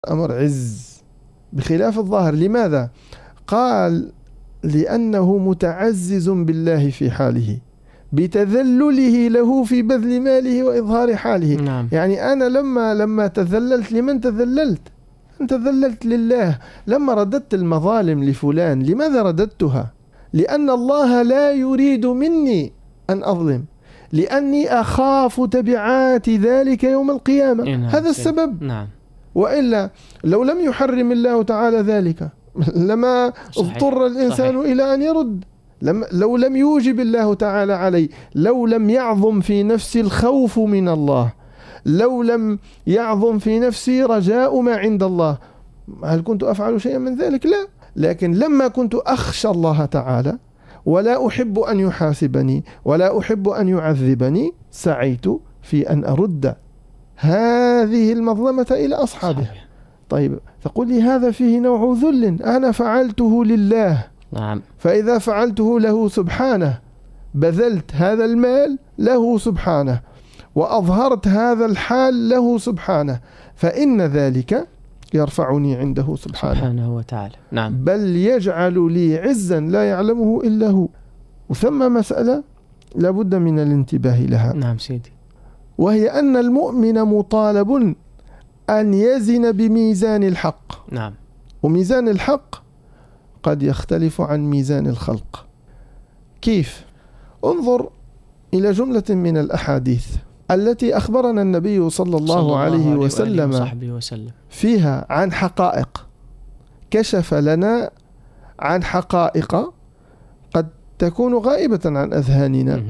أمر عز بخلاف الظاهر. لماذا؟ قال لأنه متعزز بالله في حاله بتذلله له في بذل ماله وإظهار حاله. نعم. يعني أنا لما تذللت، لمن تذللت؟ أنت تذللت لله. لما رددت المظالم لفلان، لماذا رددتها؟ لأن الله لا يريد مني أن أظلم، لأني أخاف تبعات ذلك يوم القيامة. نعم. هذا السبب. نعم. وإلا لو لم يحرم الله تعالى ذلك لما اضطر الإنسان إلى أن يرد. لو لم يوجب الله تعالى علي، لو لم يعظم في نفسي الخوف من الله، لو لم يعظم في نفسي رجاء ما عند الله، هل كنت أفعل شيئا من ذلك؟ لا. لكن لما كنت أخشى الله تعالى ولا أحب أن يحاسبني ولا أحب أن يعذبني، سعيت في أن أرد هذه المظلمة إلى أصحابها. طيب تقول لي هذا فيه نوع ذل، أنا فعلته لله. نعم. فإذا فعلته له سبحانه، بذلت هذا المال له سبحانه وأظهرت هذا الحال له سبحانه، فإن ذلك يرفعني عنده سبحانه وتعالى. نعم. بل يجعل لي عزا لا يعلمه إلا هو. وثم مسألة لابد من الانتباه لها. نعم سيدي. وهي أن المؤمن مطالب أن يزن بميزان الحق. نعم. وميزان الحق قد يختلف عن ميزان الخلق. كيف؟ انظر إلى جملة من الأحاديث التي أخبرنا النبي صلى الله عليه وسلم فيها عن حقائق، كشف لنا عن حقائق قد تكون غائبة عن أذهاننا،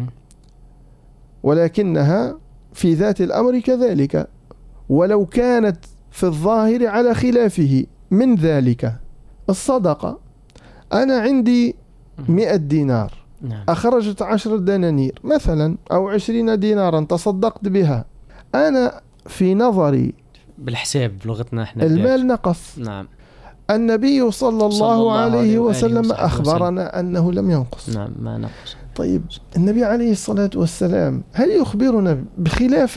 ولكنها في ذات الأمر كذلك، ولو كانت في الظاهر على خلافه. من ذلك الصدقة. أنا عندي 100 دينار، نعم. أخرجت 10 دنانير مثلا أو 20 دينارا تصدقت بها، أنا في نظري بالحساب بلغتنا احنا المال نقص. نعم. النبي صلى الله عليه وسلم أخبرنا أنه لم ينقص. نعم، ما نقص. طيب النبي عليه الصلاة والسلام هل يخبرنا بخلاف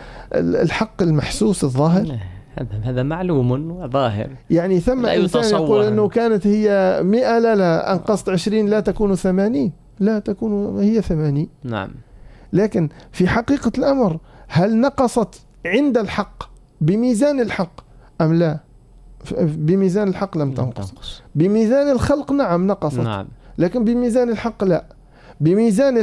الحق المحسوس الظاهر؟ هذا معلوم وظاهر. يعني ثم إنسان يقول أنه كانت هي 100، لا أنقصت 20 لا تكون 80، لا تكون هي 80. نعم. لكن في حقيقة الأمر هل نقصت عند الحق بميزان الحق أم لا؟ بميزان الحق لم تنقص. بميزان الخلق نعم نقصت. نعم. لكن بميزان الحق لا. بميزان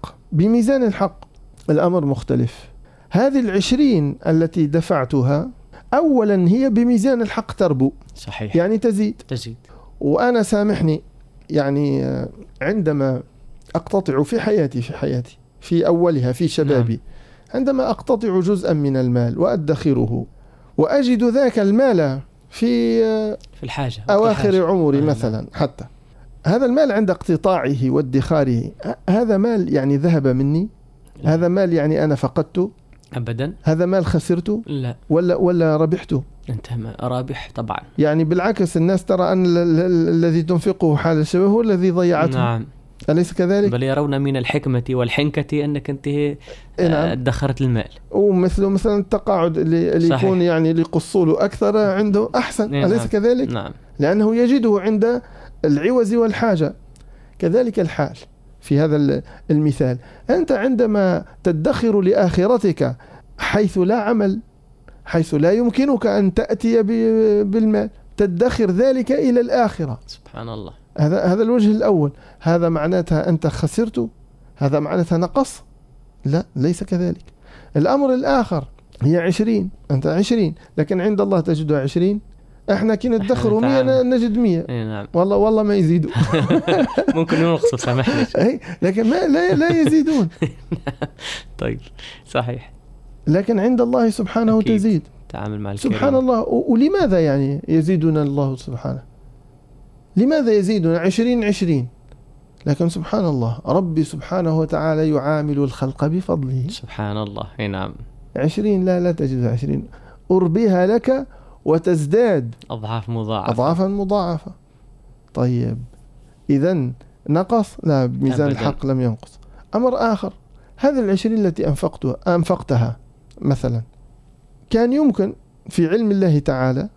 الحق الأمر مختلف. هذه 20 التي دفعتها أولا هي بميزان الحق تربو. صحيح. يعني تزيد. وأنا سامحني، يعني عندما أقتطع في حياتي في أولها في شبابي، نعم. عندما أقتطع جزءا من المال وأدخره وأجد ذاك المال في الحاجة أواخر عمري مثلا، حتى هذا المال عند اقتطاعه وادخاره، هذا مال يعني ذهب مني؟ لا. هذا مال يعني أنا فقدته؟ أبدا. هذا مال خسرته؟ لا. ولا ربحته؟ أنت رابح طبعا. يعني بالعكس الناس ترى أن الذي تنفقه حال الشباب هو الذي ضيعته. نعم. أليس كذلك؟ بل يرون من الحكمة والحنكة أنك أنت ادخرت المال. مثلا التقاعد اللي يكون يعني اللي يقصوا أكثر عنده أحسن. نعم. أليس كذلك؟ نعم. لأنه يجده عند العوز والحاجة. كذلك الحال في هذا المثال. أنت عندما تدخر لآخرتك حيث لا عمل، حيث لا يمكنك أن تأتي بالمال، تدخر ذلك إلى الآخرة. سبحان الله. هذا الوجه الأول. هذا معناتها أنت خسرت؟ هذا معناتها نقص؟ لا، ليس كذلك. الأمر الآخر هي 20، أنت 20 لكن عند الله تجدها 20. احنا كي ندخروا 100 نجد 100. نعم. والله ما يزيدوا. ممكن ينقصوا، سامحني. لكن لا يزيدون. طيب صحيح. لكن عند الله سبحانه أكيد. تزيد. تعامل مع الكريم. سبحان الله. ولماذا يعني يزيدنا الله سبحانه؟ لماذا يزيدنا 20 لكن سبحان الله ربي سبحانه وتعالى يعامل الخلق بفضله. سبحان الله. نعم. 20 لا تجد 20، أربيها لك وتزداد أضعافا مضاعفة. طيب إذن نقص؟ لا، بميزان الحق لم ينقص. أمر آخر، هذه 20 التي أنفقتها مثلا، كان يمكن في علم الله تعالى